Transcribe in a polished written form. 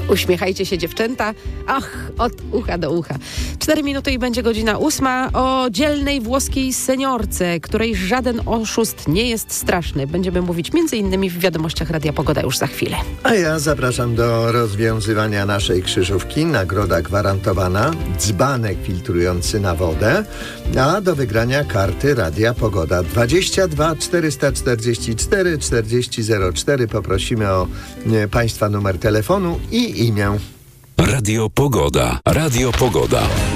Uśmiechajcie się, dziewczęta. Ach, od ucha do ucha. 4 minuty i będzie godzina 8. O dzielnej włoskiej seniorce, której żaden oszust nie jest straszny. Będziemy mówić m.in. w wiadomościach Radia Pogoda już za chwilę. A ja zapraszam do rozwiązywania naszej krzyżówki. Nagroda gwarantowana. Dzbanek filtrujący na wodę. A do wygrania karty Radia Pogoda 22 444 4004. Poprosimy o Państwa numer telefonu i imię. Radio Pogoda. Radio Pogoda.